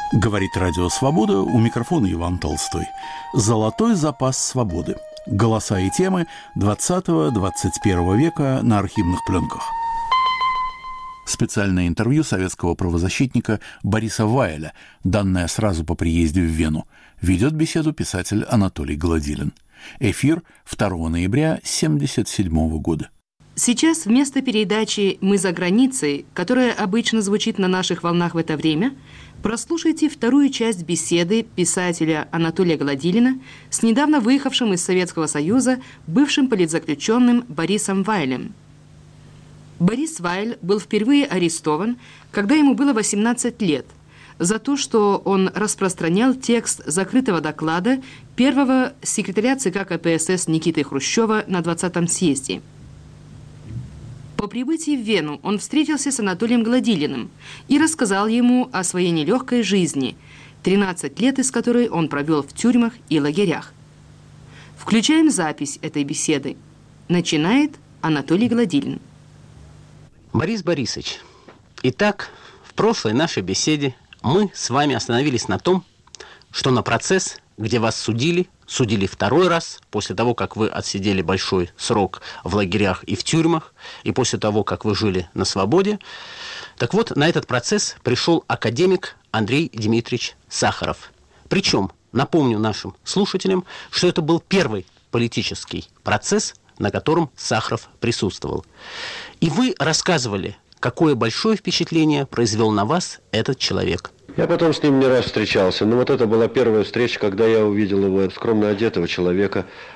Говорит Радио Свобода, у микрофона Иван Толстой. Золотой запас свободы. Голоса и темы 20-21 века на архивных пленках. Специальное интервью советского правозащитника Бориса Вайля, данное сразу по приезде в Вену. Ведет беседу писатель Анатолий Гладилин. Эфир 2 ноября 1977 года. Сейчас вместо передачи «Мы за границей», которая обычно звучит на наших волнах в это время, прослушайте вторую часть беседы писателя Анатолия Гладилина с недавно выехавшим из Советского Союза бывшим политзаключенным Борисом Вайлем. Борис Вайль был впервые арестован, когда ему было 18 лет, за то, что он распространял текст закрытого доклада первого секретаря ЦК КПСС Никиты Хрущева на 20-м съезде. По прибытии в Вену он встретился с Анатолием Гладилиным и рассказал ему о своей нелегкой жизни, 13 лет из которой он провел в тюрьмах и лагерях. Включаем запись этой беседы. Начинает Анатолий Гладилин. Борис Борисович, итак, в прошлой нашей беседе мы с вами остановились на том, что на процесс, где вас судили второй раз, после того, как вы отсидели большой срок в лагерях и в тюрьмах, и после того, как вы жили на свободе. Так вот, на этот процесс пришел академик Андрей Дмитриевич Сахаров. Причем, напомню нашим слушателям, что это был первый политический процесс, на котором Сахаров присутствовал. И вы рассказывали, какое большое впечатление произвел на вас этот человек. Я потом с ним не раз встречался, но вот это была первая встреча, когда я увидел его скромно одетого человека,